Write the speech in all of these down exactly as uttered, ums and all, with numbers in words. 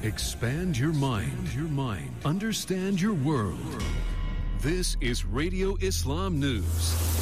Expand your mind. Your mind. Understand your world. This is Radio Islam News.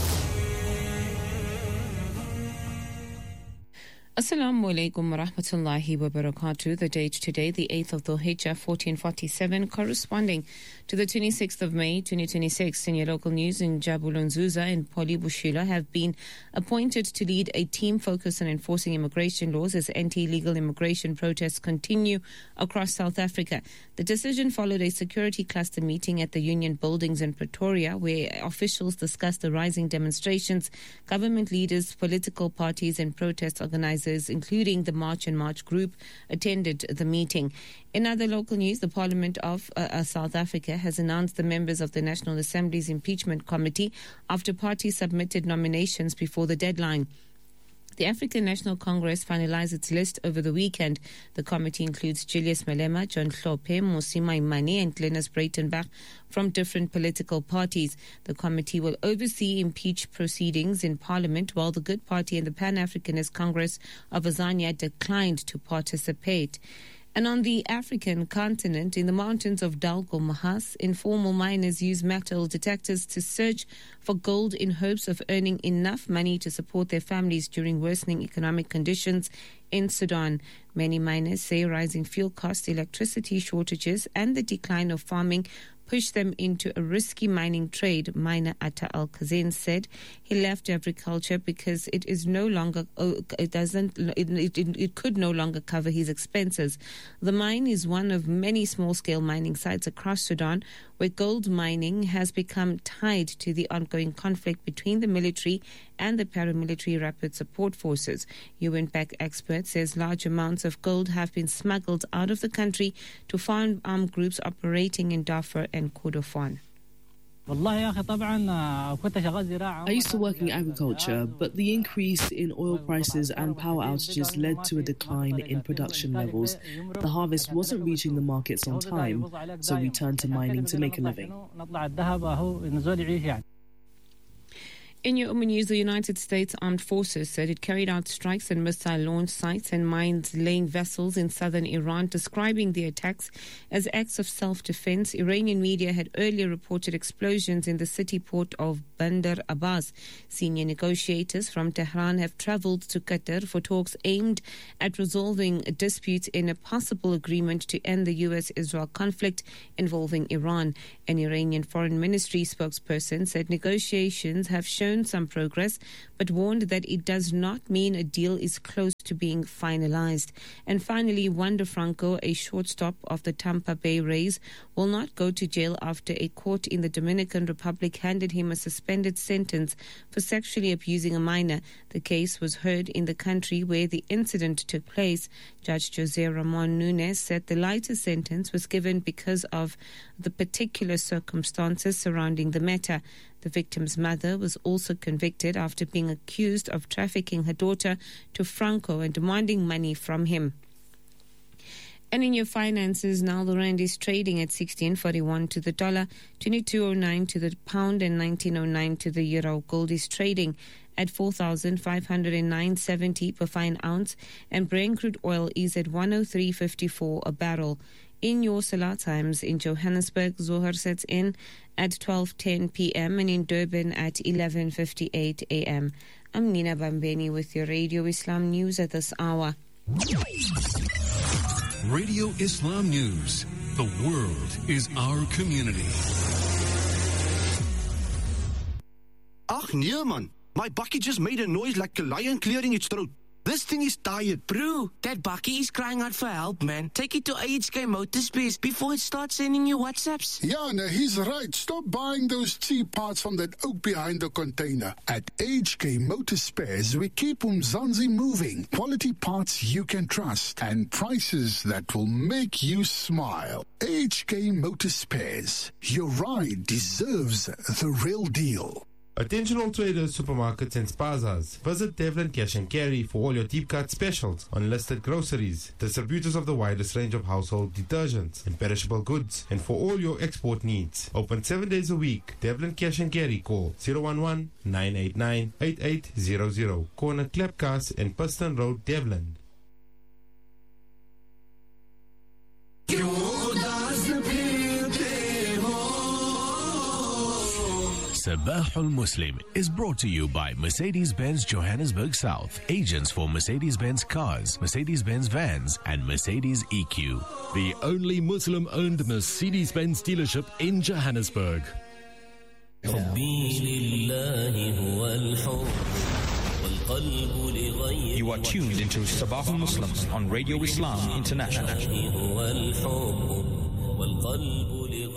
Assalamu alaikum wa rahmatullahi wa barakatuh. The date today, the eighth of Dhul Hijjah, fourteen forty-seven, corresponding to the twenty-sixth of May, twenty twenty-six. Senior local news in Jabulon Zuza and Poli Bushila have been appointed to lead a team focused on enforcing immigration laws as anti-illegal immigration protests continue across South Africa. The decision followed a security cluster meeting at the Union Buildings in Pretoria, where officials discussed the rising demonstrations. Government leaders, political parties and protest organizers, including the March and March group, attended the meeting. In other local news, the Parliament of uh, uh, South Africa has announced the members of the National Assembly's impeachment committee after parties submitted nominations before the deadline. The African National Congress finalized its list over the weekend. The committee includes Julius Malema, John Hlophe, Mosima Imani and Glenis Breitenbach from different political parties. The committee will oversee impeach proceedings in Parliament, while the Good Party and the Pan-Africanist Congress of Azania declined to participate. And on the African continent, in the mountains of Dalgo Mahas, informal miners use metal detectors to search for gold in hopes of earning enough money to support their families during worsening economic conditions in Sudan. Many miners say rising fuel costs, electricity shortages, and the decline of farming push them into a risky mining trade. Miner Atta Al-Khazen said he left agriculture because it is no longer, it doesn't, it, it, it could no longer cover his expenses. The mine is one of many small-scale mining sites across Sudan where gold mining has become tied to the ongoing conflict between the military and the paramilitary rapid support forces. U N-backed expert says large amounts of gold have been smuggled out of the country to foreign armed groups operating in Darfur and Kordofan. I used to work in agriculture, but the increase in oil prices and power outages led to a decline in production levels. The harvest wasn't reaching the markets on time, so we turned to mining to make a living. In your news, the United States Armed Forces said it carried out strikes on missile launch sites and mine-laying vessels in southern Iran, describing the attacks as acts of self-defense. Iranian media had earlier reported explosions in the city port of Bandar Abbas. Senior negotiators from Tehran have traveled to Qatar for talks aimed at resolving disputes in a possible agreement to end the U S Israel conflict involving Iran. An Iranian foreign ministry spokesperson said negotiations have shown some progress, but warned that it does not mean a deal is close to being finalized. And finally, Wander Franco, a shortstop of the Tampa Bay Rays, will not go to jail after a court in the Dominican Republic handed him a suspended sentence for sexually abusing a minor. The case was heard in the country where the incident took place. Judge Jose Ramon Nunes said the lighter sentence was given because of the particular circumstances surrounding the matter. The victim's mother was also convicted after being accused of trafficking her daughter to Franco and demanding money from him. And in your finances, now the rand is trading at sixteen forty-one to the dollar, twenty-two oh nine to the pound and nineteen oh nine to the euro. Gold is trading at four thousand five hundred nine seventy per fine ounce, and Brent crude oil is at one oh three fifty-four a barrel. In your Salah times, in Johannesburg, Zohar sets in at twelve ten p.m. and in Durban at eleven fifty-eight a.m. I'm Nina Bambeni with your Radio Islam News at this hour. Radio Islam News. The world is our community. Ach nee man, my bakkie just made a noise like a lion clearing its throat. This thing is tired. Bro, that bakkie is crying out for help, man. Take it to A H K Motorspares before it starts sending you WhatsApps. Yeah, no, he's right. Stop buying those cheap parts from that oak behind the container. At A H K Motorspares, we keep Umzansi moving. Quality parts you can trust and prices that will make you smile. A H K Motorspares. Your ride deserves the real deal. Attention all traders, supermarkets and spazas. Visit Devlin Cash and Carry for all your deep cut specials on listed groceries, distributors of the widest range of household detergents and perishable goods, and for all your export needs. Open seven days a week. Devlin Cash and Carry. Call zero one one, nine eight nine, eight eight zero zero. Corner Klepkas and Piston Road, Devlin. Sabahul Muslim is brought to you by Mercedes-Benz Johannesburg South, agents for Mercedes-Benz cars, Mercedes-Benz vans, and Mercedes E Q. The only Muslim-owned Mercedes-Benz dealership in Johannesburg. You are tuned into Sabahul Muslim on Radio Islam International.